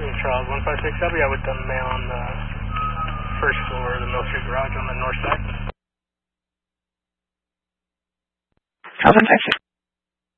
Charles 156, yeah, with the mail on the first floor of the Mill Street Garage on the north side. Charles 156.